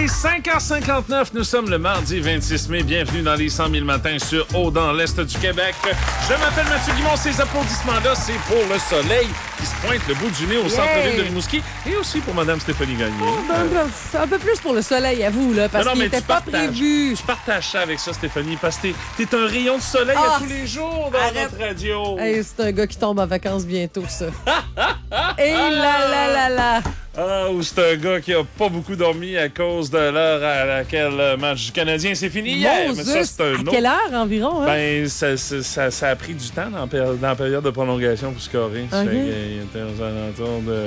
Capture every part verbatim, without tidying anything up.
est cinq heures cinquante-neuf, nous sommes le mardi vingt-six mai. Bienvenue dans les cent mille matins sur Haut dans l'Est du Québec. Je m'appelle Mathieu Guimond, ces applaudissements-là, c'est pour le soleil qui se pointe le bout du nez au centre-ville de Rimouski et aussi pour Mme Stéphanie Gagné. Oh, ben, euh... Un peu plus pour le soleil, à vous, là, parce qu'il n'était pas partages, prévu. Tu partages ça avec ça, Stéphanie, parce que t'es, t'es un rayon de soleil oh, à tous les jours dans arrête. Notre radio. Hey, c'est un gars qui tombe en vacances bientôt, ça. Et là, là, là, là. Ah, ou c'est un gars qui a pas beaucoup dormi à cause de l'heure à laquelle le match du Canadien s'est fini hier. Moses, mais ça, c'est un à autre. Quelle heure environ? Hein? Ben, ça, ça, ça, ça a pris du temps dans, dans la période de prolongation pour scorer. Okay. Il était aux alentours de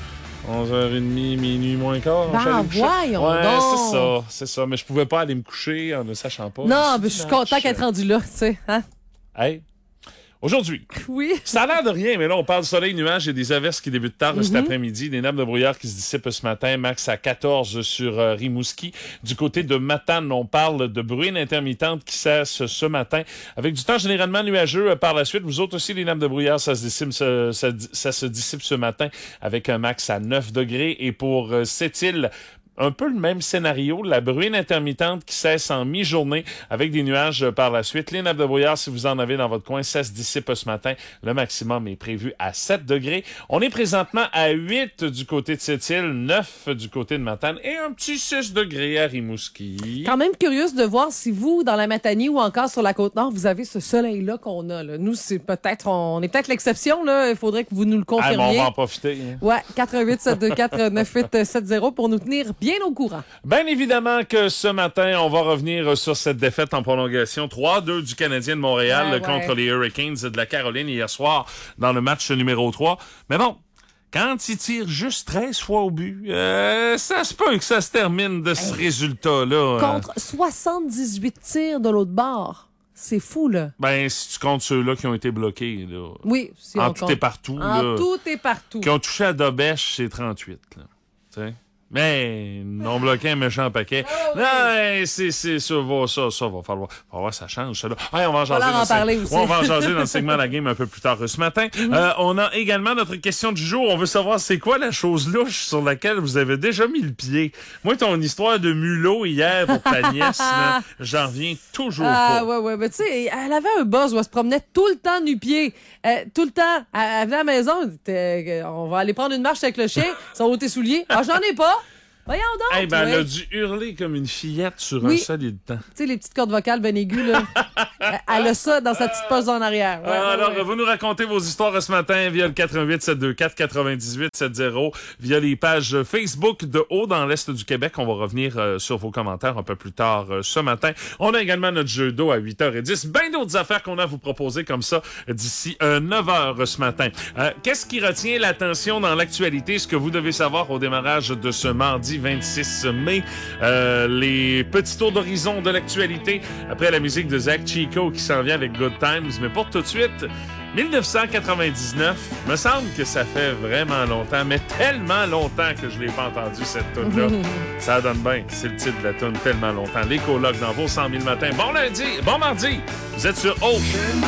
onze heures trente, minuit moins quart. Ben, voyons ouais, donc. c'est ça, c'est ça. Mais je pouvais pas aller me coucher en ne sachant pas. Non, mais je suis content qu'être rendu là, tu sais. Hein? Hey. Aujourd'hui, oui. Ça a l'air de rien, mais là, on parle de soleil, nuages et des averses qui débutent tard mm-hmm. cet après-midi. Des nappes de brouillard qui se dissipent ce matin, max à quatorze sur euh, Rimouski. Du côté de Matane, on parle de bruine intermittente qui cesse ce matin, avec du temps généralement nuageux euh, par la suite. Vous autres aussi, les nappes de brouillard, ça se dissipe, ça, ça, ça se dissipe ce matin avec un max à neuf degrés. Et pour euh, Sept-Îles, un peu le même scénario, la bruine intermittente qui cesse en mi-journée avec des nuages par la suite. Les nappes de brouillard, si vous en avez dans votre coin, ça se dissipe ce matin. Le maximum est prévu à sept degrés. On est présentement à huit du côté de Sept-Îles, neuf du côté de Matane et un petit six degrés à Rimouski. Quand même curieuse de voir si vous, dans la Matanie ou encore sur la Côte-Nord, vous avez ce soleil-là qu'on a. Là. Nous, c'est peut-être, on est peut-être l'exception. Là. Il faudrait que vous nous le confirmiez. Ah, bon, on va en profiter. Hein. Ouais, quatre un huit sept deux quatre neuf huit sept zéro pour nous tenir bien au courant. Bien évidemment que ce matin, on va revenir sur cette défaite en prolongation trois à deux du Canadien de Montréal ouais, ouais. contre les Hurricanes de la Caroline hier soir dans le match numéro trois. Mais bon, quand il tire juste treize fois au but, euh, ça se peut que ça se termine de ce hey. résultat-là. Contre soixante-dix-huit tirs de l'autre bord. C'est fou, là. Ben, si tu comptes ceux-là qui ont été bloqués, là. Oui, si en on tout compte. et partout, en là. tout et partout. Qui ont touché à Dobèche, c'est trente-huit, là. Tu sais? Mais non bloqué un méchant paquet. Oh, oui. Non, c'est, c'est, ça va, ça, ça va falloir. Va voir, ça change, ça là. Hey, on va en jaser dans, en parler aussi. Ouais, on va en jaser dans le segment de la game un peu plus tard ce matin. Mm-hmm. Euh, on a également notre question du jour. On veut savoir c'est quoi la chose louche sur laquelle vous avez déjà mis le pied. Moi, ton histoire de mulot hier pour ta nièce, là, j'en reviens toujours ah, pas. Ah ouais, ouais. Mais tu sais, elle avait un buzz où elle se promenait tout le temps nu-pied. Euh, tout le temps. Elle, elle venait à la maison, elle disait, on va aller prendre une marche avec le chien. Son haut tes souliers. Ah, j'en ai pas. Voyons donc! Hey, ben, ouais. Elle a dû hurler comme une fillette sur oui. un solide temps. Tu sais, les petites cordes vocales ben aiguës, là. Elle a ça dans sa petite poche en arrière. Ouais, ah, ouais, alors, ouais. vous nous racontez vos histoires ce matin via le quatre un huit sept deux quatre neuf huit sept zéro, via les pages Facebook de Haut dans l'Est du Québec. On va revenir euh, sur vos commentaires un peu plus tard euh, ce matin. On a également notre jeu d'eau à huit heures dix. Ben d'autres affaires qu'on a à vous proposer comme ça d'ici euh, neuf heures ce matin. Euh, qu'est-ce qui retient l'attention dans l'actualité? Ce que vous devez savoir au démarrage de ce mardi vingt-six mai. Euh, les petits tours d'horizon de l'actualité après la musique de Zach Chico qui s'en vient avec Good Times. Mais pour tout de suite, dix-neuf cent quatre-vingt-dix-neuf, me semble que ça fait vraiment longtemps, mais tellement longtemps que je l'ai pas entendu cette tune-là. Ça donne bien, c'est le titre de la tune, tellement longtemps. Les colocs dans vos cent mille matins. Bon lundi, bon mardi, vous êtes sur Haut.